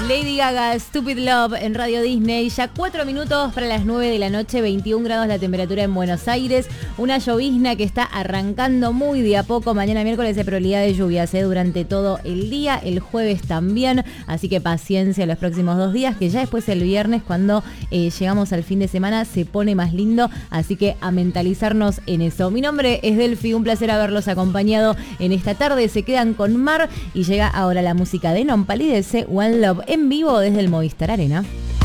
Lady Gaga, Stupid Love en Radio Disney. Ya 4 minutos para las 9 de la noche, 21 grados la temperatura en Buenos Aires. Una llovizna que está arrancando muy de a poco. Mañana miércoles hay probabilidad de lluvias durante todo el día. El jueves también. Así que paciencia los próximos 2 días, que ya después el viernes, cuando llegamos al fin de semana, se pone más lindo. Así que a mentalizarnos en eso. Mi nombre es Delphi, un placer haberlos acompañado en esta tarde. Se quedan con Mar y llega ahora la música de Non Palidece, One Love, en vivo desde el Movistar Arena.